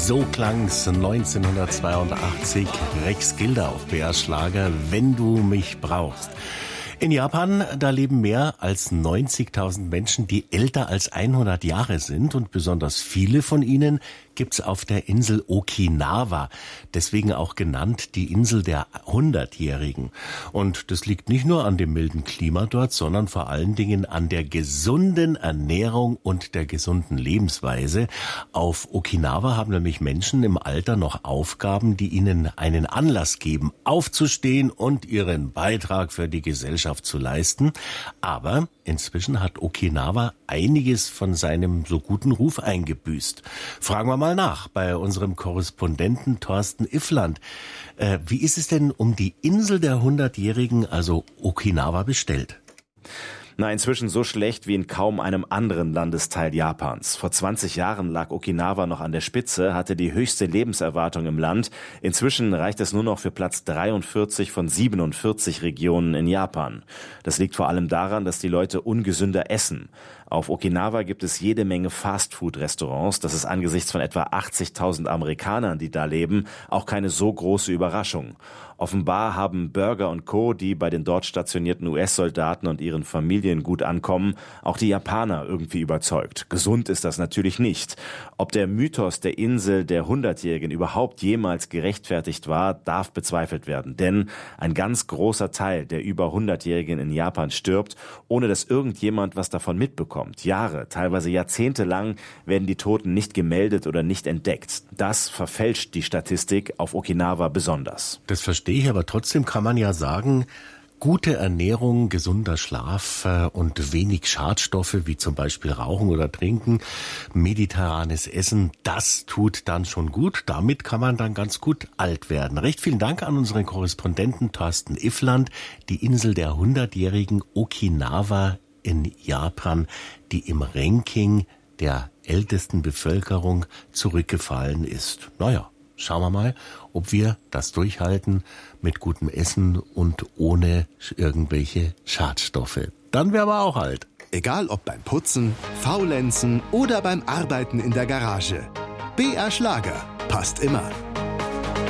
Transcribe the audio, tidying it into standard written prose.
So klang's 1982, Rex Gilder auf BR Schlager, Wenn du mich brauchst. In Japan, da leben mehr als 90.000 Menschen, die älter als 100 Jahre sind, und besonders viele von ihnen gibt's auf der Insel Okinawa, deswegen auch genannt die Insel der 100-Jährigen. Und das liegt nicht nur an dem milden Klima dort, sondern vor allen Dingen an der gesunden Ernährung und der gesunden Lebensweise. Auf Okinawa haben nämlich Menschen im Alter noch Aufgaben, die ihnen einen Anlass geben, aufzustehen und ihren Beitrag für die Gesellschaft zu leisten. Aber inzwischen hat Okinawa einiges von seinem so guten Ruf eingebüßt. Fragen wir mal nach bei unserem Korrespondenten Thorsten Iffland. Wie ist es denn um die Insel der 100-Jährigen, also Okinawa, bestellt? Na, inzwischen so schlecht wie in kaum einem anderen Landesteil Japans. Vor 20 Jahren lag Okinawa noch an der Spitze, hatte die höchste Lebenserwartung im Land. Inzwischen reicht es nur noch für Platz 43 von 47 Regionen in Japan. Das liegt vor allem daran, dass die Leute ungesünder essen. Auf Okinawa gibt es jede Menge Fastfood-Restaurants. Das ist angesichts von etwa 80.000 Amerikanern, die da leben, auch keine so große Überraschung. Offenbar haben Burger & Co., die bei den dort stationierten US-Soldaten und ihren Familien gut ankommen, auch die Japaner irgendwie überzeugt. Gesund ist das natürlich nicht. Ob der Mythos der Insel der 100-Jährigen überhaupt jemals gerechtfertigt war, darf bezweifelt werden. Denn ein ganz großer Teil der über 100-Jährigen in Japan stirbt, ohne dass irgendjemand was davon mitbekommt. Jahre, teilweise Jahrzehnte lang werden die Toten nicht gemeldet oder nicht entdeckt. Das verfälscht die Statistik auf Okinawa besonders. Das verstehe ich, aber trotzdem kann man ja sagen, gute Ernährung, gesunder Schlaf und wenig Schadstoffe, wie zum Beispiel Rauchen oder Trinken, mediterranes Essen, das tut dann schon gut. Damit kann man dann ganz gut alt werden. Recht vielen Dank an unseren Korrespondenten Thorsten Iffland. Die Insel der 100-jährigen Okinawa in Japan, die im Ranking der ältesten Bevölkerung zurückgefallen ist. Naja, schauen wir mal, ob wir das durchhalten mit gutem Essen und ohne irgendwelche Schadstoffe. Dann wären wir auch alt. Egal ob beim Putzen, Faulenzen oder beim Arbeiten in der Garage. BR Schlager passt immer.